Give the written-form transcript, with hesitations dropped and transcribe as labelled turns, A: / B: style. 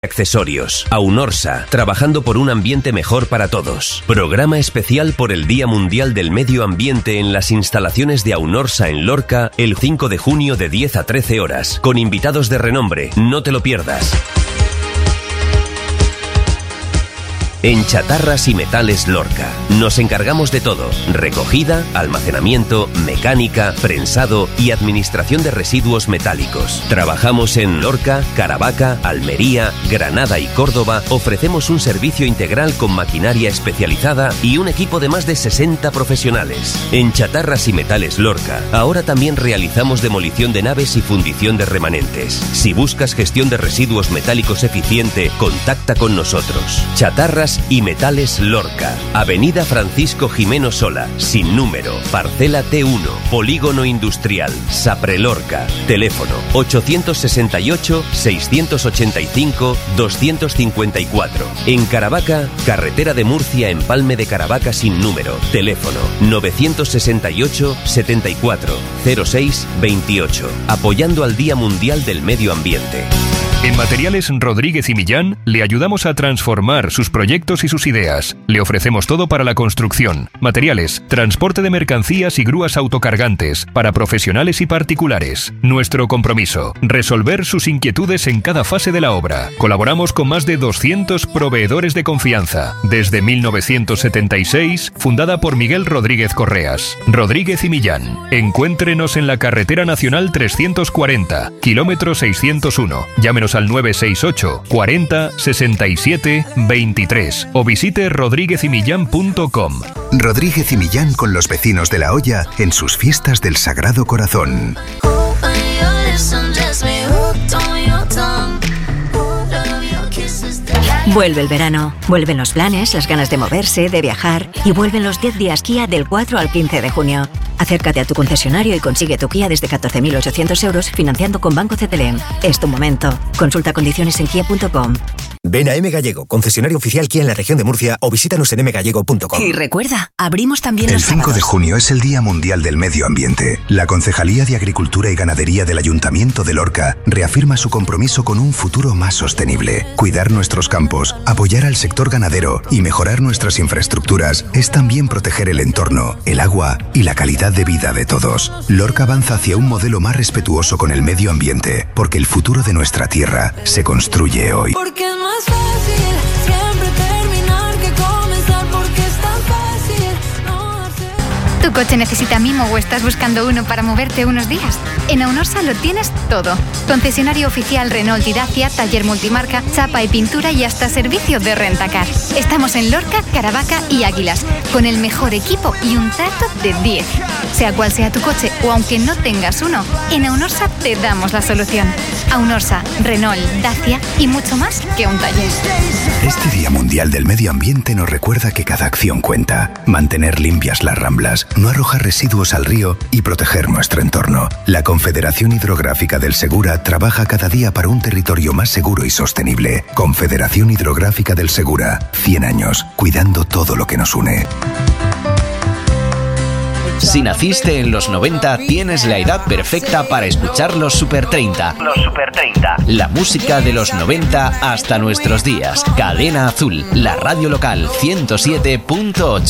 A: Accesorios. Aunorsa, trabajando por un ambiente mejor para todos. Programa especial por el Día Mundial del Medio Ambiente en las instalaciones de Aunorsa en Lorca el 5 de junio de 10 a 13 horas, con invitados de renombre. No te lo pierdas. En Chatarras y Metales Lorca nos encargamos de todo: recogida, almacenamiento, mecánica, prensado y administración de residuos metálicos. Trabajamos en Lorca, Caravaca, Almería, Granada y Córdoba. Ofrecemos un servicio integral con maquinaria especializada y un equipo de más de 60 profesionales. En Chatarras y Metales Lorca ahora también realizamos demolición de naves y fundición de remanentes. Si buscas gestión de residuos metálicos eficiente, contacta con nosotros. Chatarras y Metales Lorca, Avenida Francisco Jimeno Sola, sin número, parcela T1, Polígono Industrial, Saprelorca. Teléfono 868-685-254. En Caravaca, carretera de Murcia, Empalme de Caravaca sin número. Teléfono 968-74-06-28. Apoyando al Día Mundial del Medio Ambiente.
B: En Materiales Rodríguez y Millán le ayudamos a transformar sus proyectos y sus ideas. Le ofrecemos todo para la construcción: materiales, transporte de mercancías y grúas autocargantes para profesionales y particulares. Nuestro compromiso: resolver sus inquietudes en cada fase de la obra. Colaboramos con más de 200 proveedores de confianza. Desde 1976, fundada por Miguel Rodríguez Correas. Rodríguez y Millán. Encuéntrenos en la Carretera Nacional 340, kilómetro 601. Llámenos al 968 40 67 23 o visite rodríguezymillán.com.
C: Rodríguez y Millán con los vecinos de La Hoya en sus fiestas del Sagrado Corazón.
D: Vuelve el verano, vuelven los planes, las ganas de moverse, de viajar, y vuelven los 10 días Kia del 4 al 15 de junio. Acércate a tu concesionario y consigue tu Kia desde 14.800 euros financiando con Banco CTLM. Es tu momento. Consulta condiciones en kia.com.
E: Ven a M Gallego, concesionario oficial Kia en la región de Murcia, o visítanos en mgallego.com.
D: Y recuerda, abrimos también los
C: sábados. El 5 de junio es el Día Mundial del Medio Ambiente. La Concejalía de Agricultura y Ganadería del Ayuntamiento de Lorca reafirma su compromiso con un futuro más sostenible. Cuidar nuestros campos, apoyar al sector ganadero y mejorar nuestras infraestructuras es también proteger el entorno, el agua y la calidad de vida de todos. Lorca avanza hacia un modelo más respetuoso con el medio ambiente, porque el futuro de nuestra tierra se construye hoy.
F: Porque es más fácil siempre terminar que comenzar, porque es tan fácil no hacer.
G: ¿Tu coche necesita mimo o estás buscando uno para moverte unos días? En Aunorsa lo tienes todo. Concesionario oficial Renault y Dacia, taller multimarca, chapa y pintura y hasta servicio de rentacar. Estamos en Lorca, Caravaca y Águilas, con el mejor equipo y un trato de 10. Sea cual sea tu coche o aunque no tengas uno, en Aunorsa te damos la solución. Aunorsa, Renault, Dacia y mucho más que un taller.
C: Este Día Mundial del Medio Ambiente nos recuerda que cada acción cuenta. Mantener limpias las ramblas, no arrojar residuos al río y proteger nuestro entorno. La Confederación Hidrográfica del Segura trabaja cada día para un territorio más seguro y sostenible. Confederación Hidrográfica del Segura, 100 años, cuidando todo lo que nos une.
H: Si naciste en los 90, tienes la edad perfecta para escuchar los Super 30. Los Super 30. La música de los 90 hasta nuestros días. Cadena Azul, la radio local 107.8.